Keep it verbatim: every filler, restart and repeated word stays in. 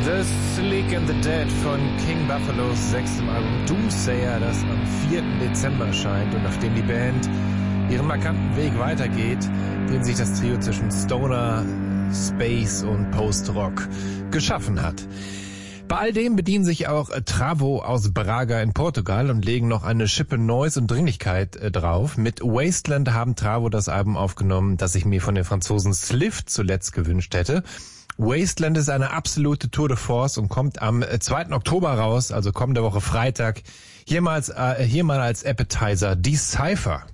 The Sleek and the Dead von King Buffalos sechstem Album Doomsayer, das am vierten Dezember erscheint und auf dem die Band ihren markanten Weg weitergeht, den sich das Trio zwischen Stoner, Space und Post-Rock geschaffen hat. Bei all dem bedienen sich auch Travo aus Braga in Portugal und legen noch eine Schippe Noise und Dringlichkeit äh, drauf. Mit Wasteland haben Travo das Album aufgenommen, das ich mir von den Franzosen Slift zuletzt gewünscht hätte. Wasteland ist eine absolute Tour de Force und kommt am zweiten Oktober raus, also kommende Woche Freitag. Hier mal als, äh, hier mal als Appetizer Decipher.